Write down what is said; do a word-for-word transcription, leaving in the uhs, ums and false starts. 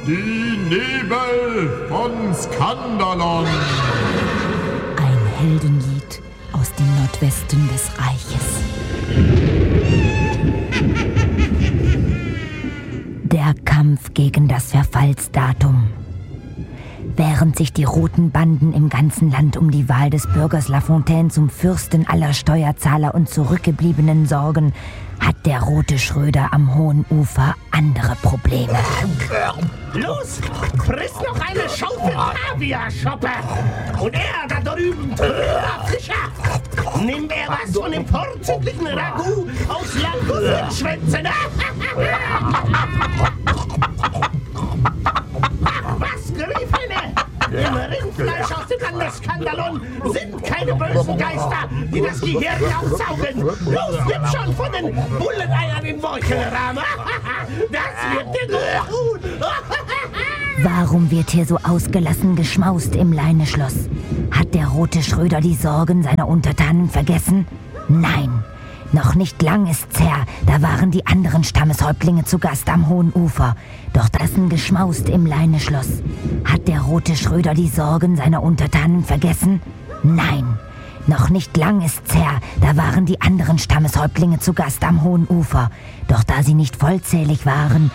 Die Nebel von Skandalon. Ein Heldenlied aus dem Nordwesten des Reiches. Der Kampf gegen das Verfallsdatum. Während sich die roten Banden im ganzen Land um die Wahl des Bürgers Lafontaine zum Fürsten aller Steuerzahler und Zurückgebliebenen sorgen, hat der rote Schröder am Hohen Ufer andere Probleme. Los, friss noch eine Schaufel Kaviar-Schoppe. Und er da drüben, Fischer. Nimm er was von dem vorzüglichen Ragout aus Langustenschwänzen. Was, Griffene? Im Rindfleisch aus dem Lande Skandalon sind keine bösen Geister, die das Gehirn aufsaugen. Los, nimm schon von den Bulleneiern in Wolkenrahmen. Das wird dir gut. Warum wird hier so ausgelassen geschmaust im Leineschloss? Hat der rote Schröder die Sorgen seiner Untertanen vergessen? Nein, noch nicht lang ist's her, da waren die anderen Stammeshäuptlinge zu Gast am Hohen Ufer. Doch das geschmaust im Leineschloss. Hat der rote Schröder die Sorgen seiner Untertanen vergessen? Nein, noch nicht lang ist's her, da waren die anderen Stammeshäuptlinge zu Gast am Hohen Ufer. Doch da sie nicht vollzählig waren,